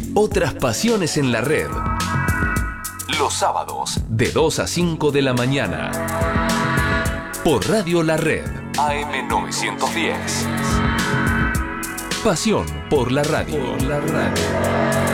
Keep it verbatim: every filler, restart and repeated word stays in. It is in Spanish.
Otras pasiones en la red. Los sábados, de dos a cinco de la mañana. Por Radio La Red, A M novecientos diez. Pasión por la radio. Por la radio.